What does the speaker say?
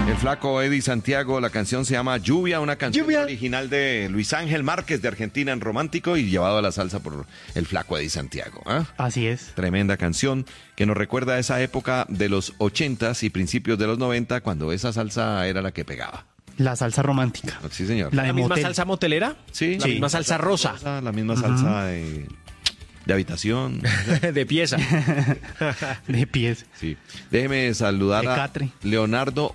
El flaco Eddie Santiago, la canción se llama Lluvia, una canción original de Luis Ángel Márquez de Argentina en romántico y llevado a la salsa por el flaco Eddie Santiago. Así es. Tremenda canción que nos recuerda a esa época de los 80s y principios de los 90 cuando esa salsa era la que pegaba. La salsa romántica. Sí, señor. La de ¿La misma motel. salsa motelera? Sí. La misma salsa rosa. La misma salsa de habitación. De pieza. De pies. Sí. Déjeme saludar De a Catre. Leonardo